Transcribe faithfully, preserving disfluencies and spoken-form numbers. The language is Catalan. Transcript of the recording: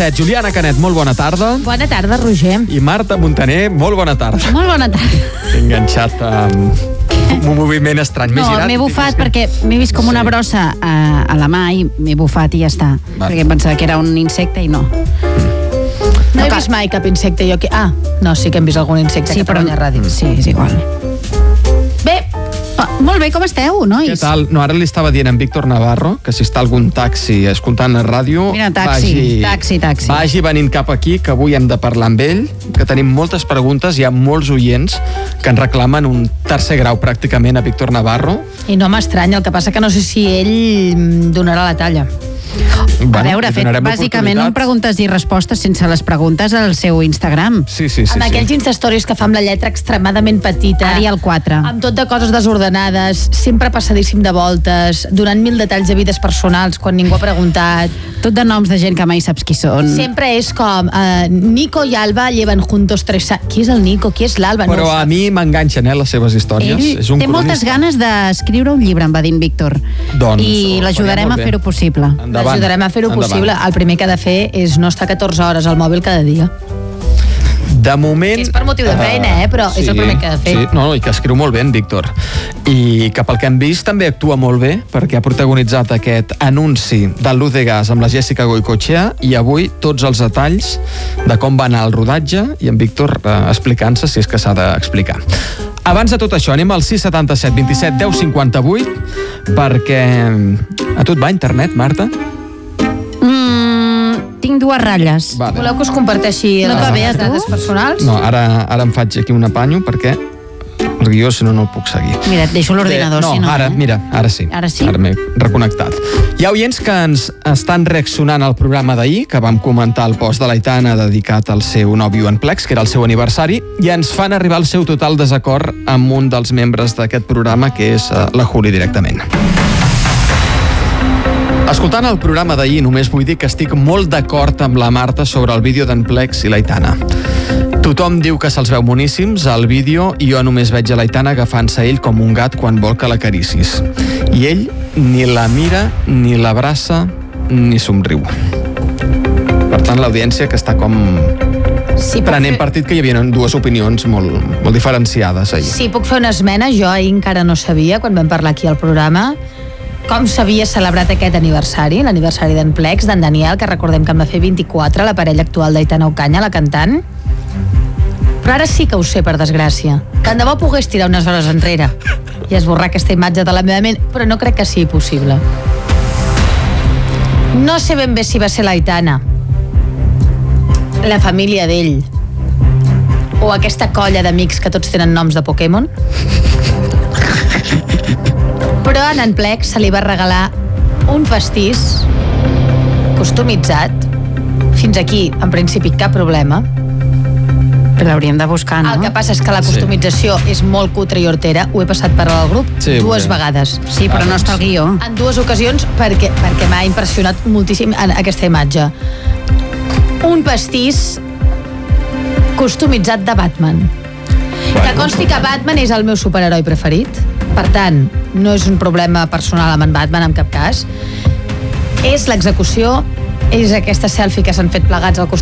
set. Juliana Canet, molt bona tarda. Bona tarda, Roger. I Marta Montaner, molt bona tarda. Molt bona tarda. T'he enganxat amb un moviment estrany. No, m'he bufat perquè m'he vist com una brossa a, a la mà i m'he bufat i ja està. Va. Perquè em pensava que era un insecte i no. No, no he vist mai cap insecte. Jo que... Ah, no, sí que hem vist algun insecte sí, a Catalunya Ràdio. Sí, és igual. Bé, oh, molt bé, com esteu, nois? Què tal? No, ara li estava dient en Víctor Navarro que si està algun taxi escoltant la ràdio... Mira, taxi, vagi, taxi, taxi. Vagi venint cap aquí, que avui hem de parlar amb ell, que tenim moltes preguntes, hi ha molts oients que en reclamen un tercer grau pràcticament a Víctor Navarro. I no m'estranya, el que passa que no sé si ell donarà la talla. Bueno, a veure, ha fet bàsicament un preguntes i respostes sense les preguntes al seu Instagram. Sí, sí, sí. Amb sí. aquells Instastories que fa amb la lletra extremadament petita. Arial quatre. Amb tot de coses desordenades, sempre passadíssim de voltes, donant mil detalls de vides personals quan ningú ha preguntat. Tot de noms de gent que mai saps qui són. Sempre és com uh, Nico i Alba lleven juntos tres anys. Qui és el Nico? Qui és l'Alba? Però no a mi m'enganxen, eh, les seves històries. Ell és un té moltes cronista. ganes d'escriure un llibre, em va dir en Víctor. Doncs, I ho l'ajudarem faria a molt fer-ho bé. possible. Endavant. L'ajudarem a fer-ho Endavant. possible. El primer que ha de fer és no estar catorze hores al mòbil cada dia. De moment... És per motiu de feina, eh? Però és el primer que ha de fer. Sí, no, no, i que escriu molt bé en Víctor. I que pel que hem vist també actua molt bé, perquè ha protagonitzat aquest anunci de Luz de Gas amb la Jessica Goicoechea i avui tots els detalls de com va anar el rodatge i en Víctor eh, explicant-se si és que s'ha d'explicar. Abans de tot això, anem al sis setanta set vint-i-set deu cinquanta-vuit perquè a tu et va internet, Marta? Mm, tinc dues ratlles. Vale. Voleu que us comparteixi No et les va bé, a tu? dades personals? No, ara, ara em faig aquí un apanyo perquè el guió, si no, no el puc seguir. Mira, et deixo l'ordinador, no, si no. ara, eh? mira, ara sí. Ara sí? Ara m'he reconnectat. Hi ha oients que ens estan reaccionant al programa d'ahir, que vam comentar el post de l'Aitana dedicat al seu nòvio en Plex, que era el seu aniversari, i ens fan arribar el seu total desacord amb un dels membres d'aquest programa, que és uh, la Juli directament. Escoltant el programa d'ahir, només vull dir que estic molt d'acord amb la Marta sobre el vídeo d'en Plex i l'Aitana. Tothom diu que se'ls veu moníssims al vídeo i jo només veig a l'Aitana agafant-se a ell com un gat quan vol que l'acaricis. I ell ni la mira, ni l'abraça, ni somriu. Per tant, l'audiència que està com Sí, puc prenent fer- partit que hi havia dues opinions molt, molt diferenciades ahir. Sí, puc fer una esmena. Jo ahir encara no sabia, quan vam parlar aquí al programa, com s'havia celebrat aquest aniversari, l'aniversari d'en Plex, d'en Daniel, que recordem que en va fer vint-i-quatre, la parella actual d'Aitana Ocaña, la cantant. Però ara sí que ho sé, per desgràcia. Tant de bo pogués tirar unes hores enrere i esborrar aquesta imatge de la meva ment, però no crec que sigui possible. No sé ben bé si va ser l'Aitana, la família d'ell, o aquesta colla d'amics que tots tenen noms de Pokémon. Però a en Plex se li va regalar un pastís customitzat. Fins aquí, en principi, cap problema. Però l'hauríem de buscar, no? El que passa és que la customització sí. és molt cutre i hortera. Ho he passat per al grup Sí, dues bé. vegades. Sí, però no està al guió. En dues ocasions perquè, perquè m'ha impressionat moltíssim en aquesta imatge. Un pastís customitzat de Batman. Que consti que Batman és el meu superheroi preferit. Per tant, no és un problema personal amb en Batman en cap cas. És l'execució, és aquesta selfie que s'han fet plegats al costat